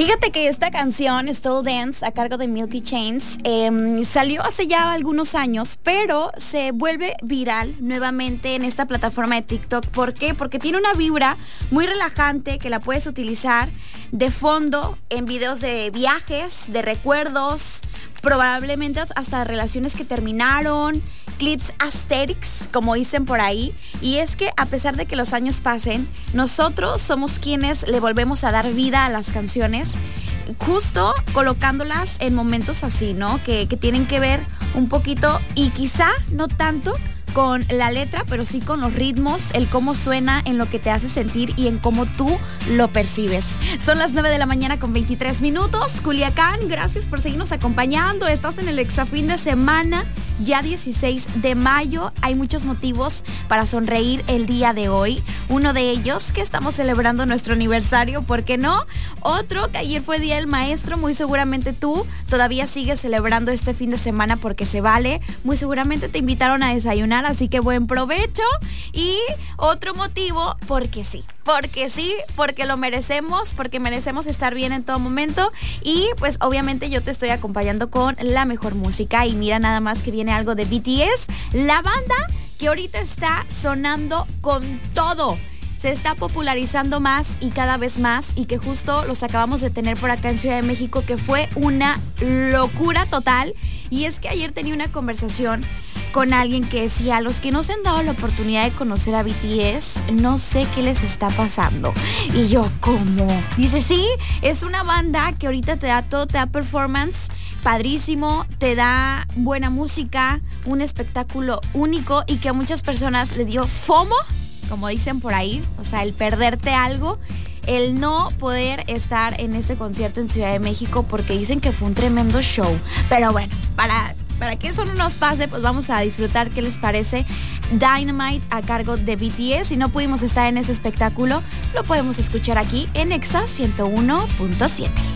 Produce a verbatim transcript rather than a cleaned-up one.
Fíjate que esta canción, Still Dance, a cargo de Milky Chance, eh, salió hace ya algunos años, pero se vuelve viral nuevamente en esta plataforma de TikTok. ¿Por qué? Porque tiene una vibra muy relajante que la puedes utilizar de fondo en videos de viajes, de recuerdos, probablemente hasta relaciones que terminaron, clips aesthetics, como dicen por ahí. Y es que a pesar de que los años pasen, nosotros somos quienes le volvemos a dar vida a las canciones, justo colocándolas en momentos así, ¿no? Que, que tienen que ver un poquito, y quizá no tanto con la letra, pero sí con los ritmos, el cómo suena, en lo que te hace sentir y en cómo tú lo percibes. Son las nueve de la mañana con veintitrés minutos. Culiacán, gracias por seguirnos acompañando. Estás en el Exafín de semana, ya dieciséis de mayo. Hay muchos motivos para sonreír el día de hoy. Uno de ellos, que estamos celebrando nuestro aniversario, ¿por qué no? Otro, que ayer fue Día del Maestro. Muy seguramente tú todavía sigues celebrando este fin de semana porque se vale. Muy seguramente te invitaron a desayunar, así que buen provecho. Y otro motivo, porque sí, porque sí, porque lo merecemos, porque merecemos estar bien en todo momento. Y pues obviamente yo te estoy acompañando con la mejor música. Y mira nada más que viene algo de B T S, la banda que ahorita está sonando con todo. Se está popularizando más y cada vez más, y que justo los acabamos de tener por acá en Ciudad de México, que fue una locura total. Y es que ayer tenía una conversación con alguien que decía: a los que no se han dado la oportunidad de conocer a B T S, no sé qué les está pasando. Y yo, ¿cómo? Dice, sí, es una banda que ahorita te da todo, te da performance padrísimo, te da buena música, un espectáculo único, y que a muchas personas le dio FOMO, como dicen por ahí, o sea, el perderte algo, el no poder estar en este concierto en Ciudad de México, porque dicen que fue un tremendo show. Pero bueno, para... Para que eso no nos pase, pues vamos a disfrutar. ¿Qué les parece? Dynamite a cargo de B T S. Si no pudimos estar en ese espectáculo, lo podemos escuchar aquí en Exa ciento uno punto siete.